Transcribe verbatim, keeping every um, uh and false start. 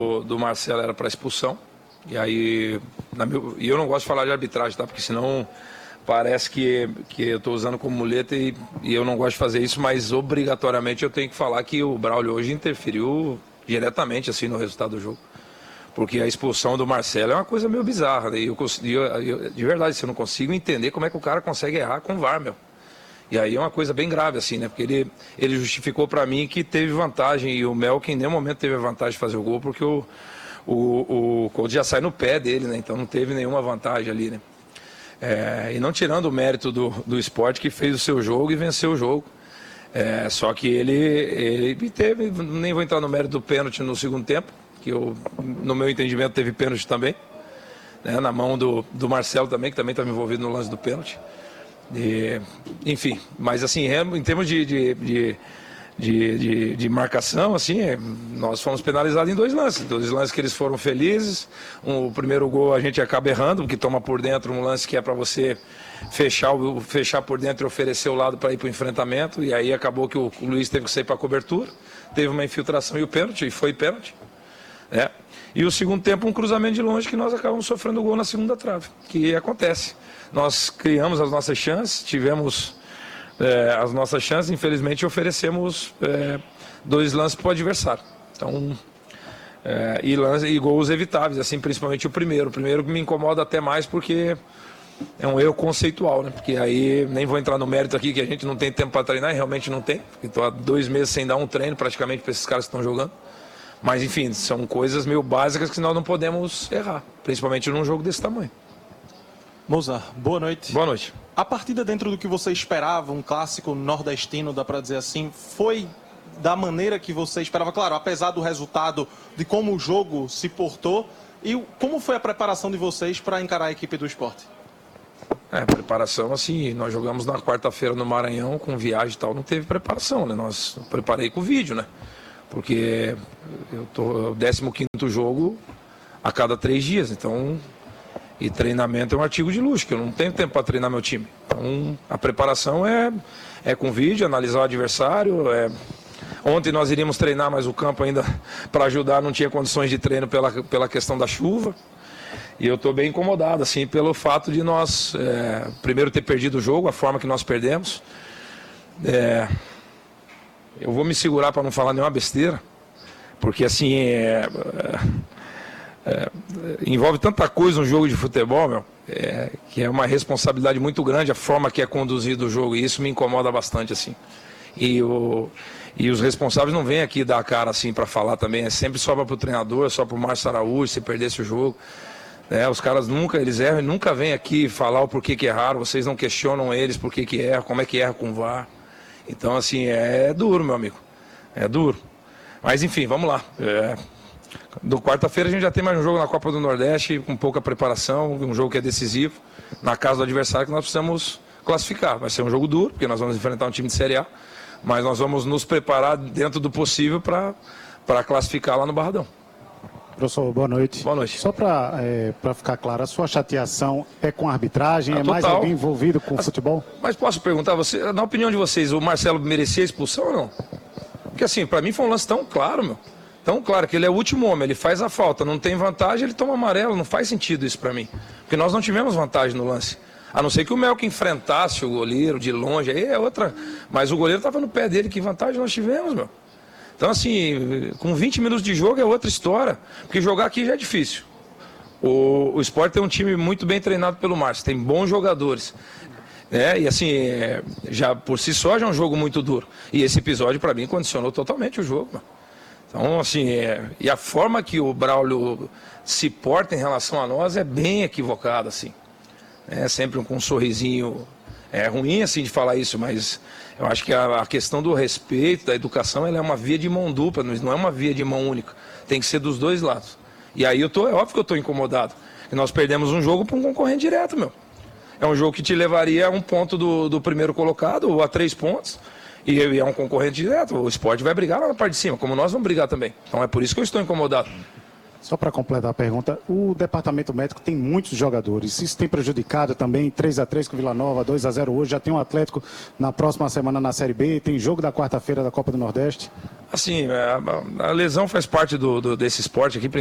do Marcelo era para expulsão. E aí, na meu, e eu não gosto de falar de arbitragem, tá? Porque senão parece que, que eu estou usando como muleta e, e eu não gosto de fazer isso, mas obrigatoriamente eu tenho que falar que o Braulio hoje interferiu diretamente assim no resultado do jogo. Porque a expulsão do Marcelo é uma coisa meio bizarra, né? E eu, eu, eu, de verdade, eu não consigo entender como é que o cara consegue errar com o V A R, meu. E aí é uma coisa bem grave, assim, né? Porque ele, ele justificou para mim que teve vantagem e o Melk em nenhum momento teve a vantagem de fazer o gol, porque o, o, o Couto já sai no pé dele, né? Então não teve nenhuma vantagem ali, né? É, e não tirando o mérito do, do Sport, que fez o seu jogo e venceu o jogo. É, só que ele, ele teve, nem vou entrar no mérito do pênalti no segundo tempo, que eu, no meu entendimento teve pênalti também, né? Na mão do, do Marcelo também, que também estava envolvido no lance do pênalti. E, enfim, mas assim, em termos de, de, de, de, de, de marcação, assim, nós fomos penalizados em dois lances. Dois lances que eles foram felizes. Um, o primeiro gol a gente acaba errando, porque toma por dentro um lance que é para você fechar, fechar por dentro e oferecer o lado para ir para o enfrentamento. E aí acabou que o, o Luiz teve que sair para a cobertura. Teve uma infiltração e o pênalti, e foi pênalti. É. E o segundo tempo, um cruzamento de longe que nós acabamos sofrendo gol na segunda trave, que acontece. Nós criamos as nossas chances, tivemos é, as nossas chances, infelizmente oferecemos é, dois lances para o adversário. Então, é, e, lance, e gols evitáveis, assim, principalmente o primeiro. O primeiro me incomoda até mais porque é um erro conceitual, né? Porque aí, nem vou entrar no mérito aqui, que a gente não tem tempo para treinar, e realmente não tem. Estou há dois meses sem dar um treino praticamente para esses caras que estão jogando. Mas, enfim, são coisas meio básicas que nós não podemos errar, principalmente num jogo desse tamanho. Mozart, boa noite. Boa noite. A partida dentro do que você esperava, um clássico nordestino, dá para dizer assim, foi da maneira que você esperava? Claro, apesar do resultado, de como o jogo se portou, e como foi a preparação de vocês para encarar a equipe do Sport? É, preparação, assim, nós jogamos na quarta-feira no Maranhão, com viagem e tal, não teve preparação, né? Nós eu preparei com vídeo, né? Porque eu tô o décimo quinto jogo a cada três dias, então, e treinamento é um artigo de luxo, que eu não tenho tempo para treinar meu time. Então, a preparação é, é com vídeo, analisar o adversário. É... Ontem nós iríamos treinar, mas o campo ainda, para ajudar, não tinha condições de treino pela, pela questão da chuva. E eu estou bem incomodado, assim, pelo fato de nós, é, primeiro, ter perdido o jogo, a forma que nós perdemos. É... Eu vou me segurar para não falar nenhuma besteira, porque assim, é, é, é, envolve tanta coisa um jogo de futebol, meu, é, que é uma responsabilidade muito grande a forma que é conduzido o jogo, e isso me incomoda bastante, assim. E, o, e os responsáveis não vêm aqui dar a cara assim para falar também, é sempre sobra para o treinador, só para o Márcio Araújo, se perdesse o jogo. É, os caras nunca, eles erram e nunca vêm aqui falar o porquê que erraram, vocês não questionam eles porquê que erram, como é que erra com o V A R. Então, assim, é duro, meu amigo. É duro. Mas, enfim, vamos lá. É... Do quarta-feira a gente já tem mais um jogo na Copa do Nordeste, com pouca preparação, um jogo que é decisivo, na casa do adversário, que nós precisamos classificar. Vai ser um jogo duro, porque nós vamos enfrentar um time de Série A, mas nós vamos nos preparar dentro do possível para para classificar lá no Barradão. Professor, boa noite. Boa noite. Só para é, para ficar claro, a sua chateação é com a arbitragem? Ah, é mais alguém envolvido com o futebol? Mas posso perguntar, você, na opinião de vocês, o Marcelo merecia a expulsão ou não? Porque assim, para mim foi um lance tão claro, meu. Tão claro que ele é o último homem, ele faz a falta, não tem vantagem, ele toma amarelo, não faz sentido isso para mim. Porque nós não tivemos vantagem no lance. A não ser que o Melk enfrentasse o goleiro de longe, aí é outra. Mas o goleiro estava no pé dele, que vantagem nós tivemos, meu? Então, assim, com vinte minutos de jogo é outra história, porque jogar aqui já é difícil. O, o Sport tem um time muito bem treinado pelo Márcio, tem bons jogadores. É, e assim, é, já por si só já é um jogo muito duro. E esse episódio, para mim, condicionou totalmente o jogo. Mano. Então, assim, é, e a forma que o Braulio se porta em relação a nós é bem equivocada, assim. É sempre com um sorrisinho. É ruim, assim, de falar isso, mas eu acho que a, a questão do respeito, da educação, ela é uma via de mão dupla, não é uma via de mão única. Tem que ser dos dois lados. E aí eu tô, é óbvio que eu estou incomodado. Que nós perdemos um jogo para um concorrente direto, meu. É um jogo que te levaria a um ponto do, do primeiro colocado, ou a três pontos, e, e é um concorrente direto. O Sport vai brigar lá na parte de cima, como nós vamos brigar também. Então é por isso que eu estou incomodado. Só para completar a pergunta, o departamento médico tem muitos jogadores. Isso tem prejudicado também, três a três com o Vila Nova, dois a zero hoje. Já tem um Atlético na próxima semana na Série B, tem jogo da quarta-feira da Copa do Nordeste. Assim, a, a lesão faz parte do, do, desse esporte aqui,